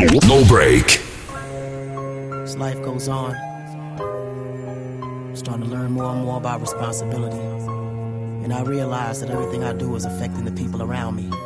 No break. As life goes on, I'm starting to learn more and more about responsibility. And I realize that everything I do is affecting the people around me.